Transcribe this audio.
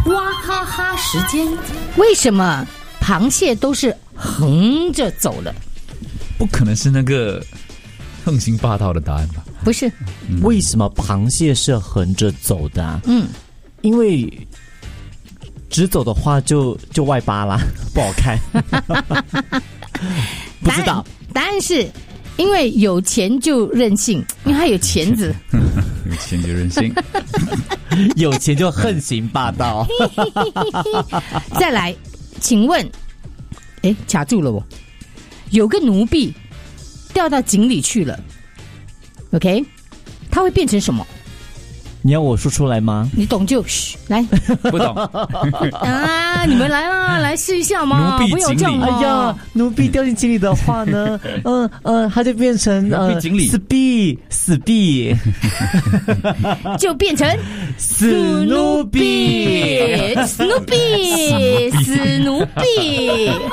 哇哈哈时间。 为什么螃蟹都是横着走的？ 不可能是那个横行霸道的答案吧？ 不是。 为什么螃蟹是横着走的啊？因为直走的话就外八啦，不好看。不知道。 答案是因为有钱就任性，因为他有钳子。 有钱就任性。 有钱就横行霸道。 再来，请问，卡住了我。有个奴婢掉到井里去了 ，OK， 他会变成什么？ 你要我说出来吗？ 你懂就嘘，来。 不懂啊！你们来啦，来试一下嘛！ 奴婢不要这样嘛！ 哎呀，奴婢掉进井里的话呢，它就变成死婢， 就变成死奴婢。 死奴婢。